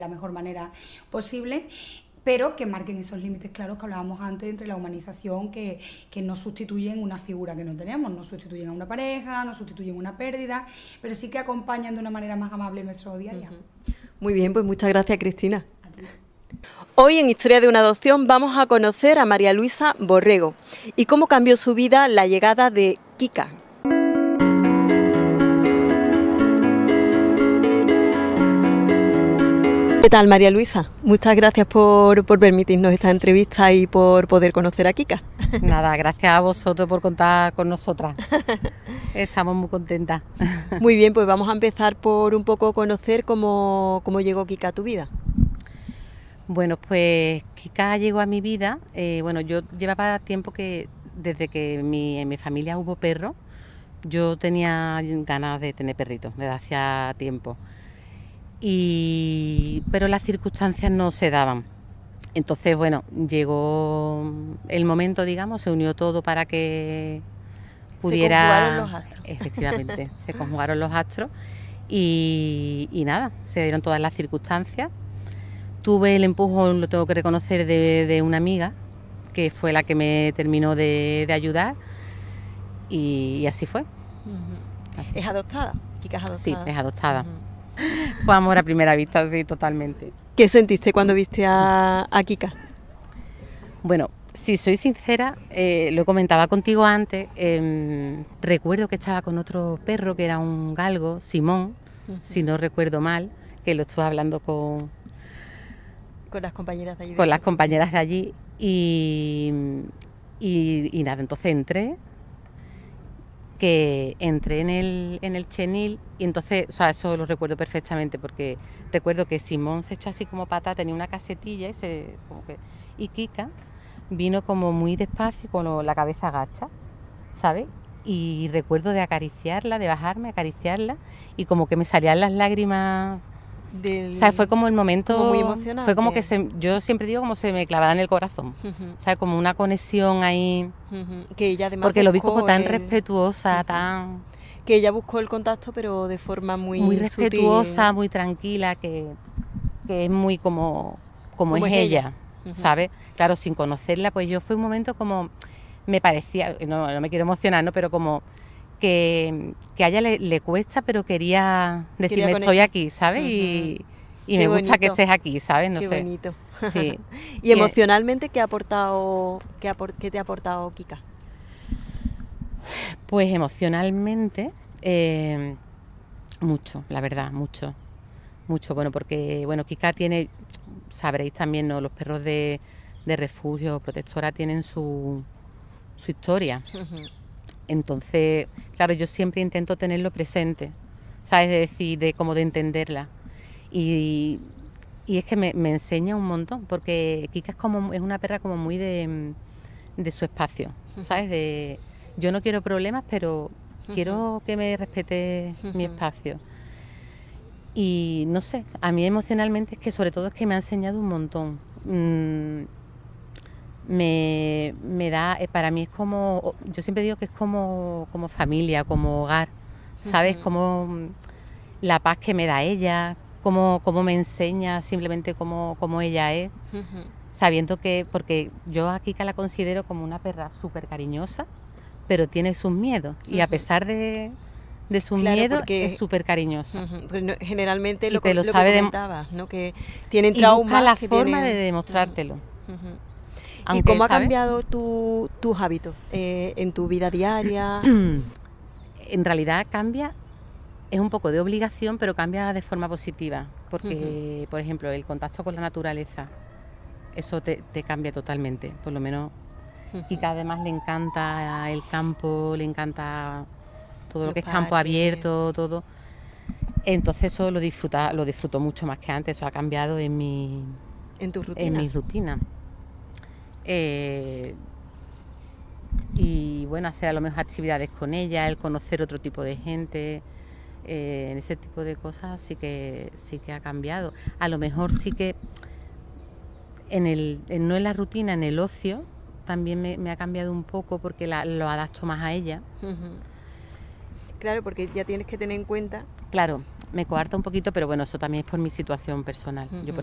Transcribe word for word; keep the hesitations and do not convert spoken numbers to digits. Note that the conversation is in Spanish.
la mejor manera posible, pero que marquen esos límites claros que hablábamos antes entre la humanización, que, que no sustituyen una figura que no tenemos, no sustituyen a una pareja, no sustituyen una pérdida, pero sí que acompañan de una manera más amable nuestro día a día. Uh-huh. Muy bien, pues muchas gracias, Cristina. A ti. Hoy en Historia de una adopción vamos a conocer a María Luisa Borrego y cómo cambió su vida la llegada de Kika. ¿Qué tal, María Luisa? Muchas gracias por, por permitirnos esta entrevista y por poder conocer a Kika. Nada, gracias a vosotros por contar con nosotras. Estamos muy contentas. Muy bien, pues vamos a empezar por un poco conocer cómo, cómo llegó Kika a tu vida. Bueno, pues Kika llegó a mi vida. Eh, bueno, yo llevaba tiempo que, desde que mi, en mi familia hubo perros, yo tenía ganas de tener perritos desde hacía tiempo. Y, pero las circunstancias no se daban. Entonces, bueno, llegó el momento, digamos, se unió todo para que pudiera... Se conjugaron los astros. Efectivamente, se conjugaron los astros y, y nada, se dieron todas las circunstancias. Tuve el empujón, lo tengo que reconocer, de, de una amiga, que fue la que me terminó de, de ayudar y, y así fue. Uh-huh. Así. ¿Es adoptada? Kika es adoptada. Sí, es adoptada. Uh-huh. Fue amor a primera vista, sí, totalmente. ¿Qué sentiste cuando viste a, a Kika? Bueno, si soy sincera, eh, lo comentaba contigo antes, eh, recuerdo que estaba con otro perro que era un galgo, Simón, uh-huh. si no recuerdo mal, que lo estuve hablando con... Con las compañeras de allí. Con las compañeras de allí y, y, y nada, entonces entré, que entré en el, en el chenil y entonces, o sea, eso lo recuerdo perfectamente porque recuerdo que Simón se echó así como pata, tenía una casetilla y se como que y Kika vino como muy despacio con la cabeza agacha, ¿sabes? Y recuerdo de acariciarla, de bajarme, acariciarla y como que me salían las lágrimas. Del... O sea, fue como el momento... Como muy emocionante. Fue como que se, yo siempre digo como se me clavara en el corazón. Uh-huh. O sea, como una conexión ahí... Uh-huh. Que ella además porque lo vi como tan el... respetuosa, uh-huh. tan... Que ella buscó el contacto, pero de forma muy Muy respetuosa, sutil. Muy tranquila, que, que es muy como, como, como es, es ella, ella uh-huh. ¿sabes? Claro, sin conocerla, pues yo fue un momento como... Me parecía, no, no me quiero emocionar, ¿no? Pero como... Que, que a ella le, le cuesta, pero quería decirme quería estoy aquí, ¿sabes? Uh-huh. Y, y me bonito. Gusta que estés aquí, ¿sabes? No qué sé. bonito. Sí. ¿Y, y emocionalmente qué ha aportado, qué, aport, qué te ha aportado Kika? Pues emocionalmente eh, mucho, la verdad, mucho, mucho. Bueno, porque bueno, Kika tiene, sabréis también, ¿no? Los perros de, de refugio, protectora, tienen su, su historia. Uh-huh. Entonces, claro, yo siempre intento tenerlo presente, ¿sabes? De decir, de como de entenderla. Y, y es que me, me enseña un montón, porque Kika es como es una perra como muy de, de su espacio, ¿sabes? De yo no quiero problemas, pero uh-huh. quiero que me respete uh-huh. mi espacio. Y no sé, a mí emocionalmente es que sobre todo es que me ha enseñado un montón. Mm, Me, me da, para mí es como, yo siempre digo que es como, como familia, como hogar, ¿sabes? Uh-huh. Como la paz que me da ella, como, como me enseña simplemente como, como ella es, uh-huh. sabiendo que, porque yo a Kika la considero como una perra súper cariñosa, pero tiene sus miedos, uh-huh. y a pesar de, de sus claro, miedos es súper cariñosa. Uh-huh. Pero no, generalmente lo, lo, lo sabe que comentabas, ¿no? Que tienen y traumas. busca la que forma tienen... de demostrártelo. Uh-huh. Aunque, ¿Y cómo ha ¿sabes? cambiado tu, tus hábitos eh, en tu vida diaria? En realidad cambia, es un poco de obligación, pero cambia de forma positiva. Porque, uh-huh. por ejemplo, el contacto con la naturaleza, eso te, te cambia totalmente, por lo menos. Uh-huh. Y que además le encanta el campo, le encanta todo Los lo que parques. Es campo abierto, todo. Entonces eso lo disfruta, lo disfruto mucho más que antes, eso ha cambiado en mi, ¿En tu rutina? En mi rutina. Eh, y bueno, hacer a lo mejor actividades con ella, el conocer otro tipo de gente, eh, en ese tipo de cosas sí que sí que ha cambiado. A lo mejor sí que en el en, no en la rutina, en el ocio también me, me ha cambiado un poco porque la, lo adapto más a ella. Uh-huh. Claro, porque ya tienes que tener en cuenta. Claro, me coarta un poquito, pero bueno, eso también es por mi situación personal. Uh-huh. Yo, por